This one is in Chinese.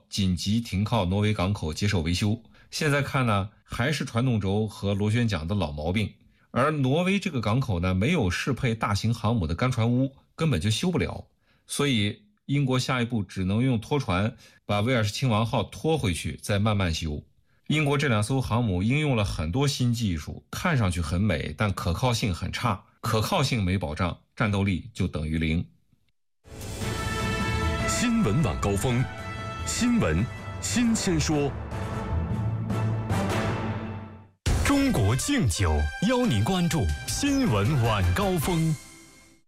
紧急停靠挪威港口接受维修。现在看呢，还是传动轴和螺旋桨的老毛病。而挪威这个港口呢，没有适配大型航母的干船坞，根本就修不了。所以英国下一步只能用拖船把威尔士亲王号拖回去，再慢慢修。英国这2艘航母应用了很多新技术，看上去很美，但可靠性很差。可靠性没保障，战斗力就等于0。 新闻晚高峰，新闻新鲜说。中国敬酒邀您关注新闻晚高峰。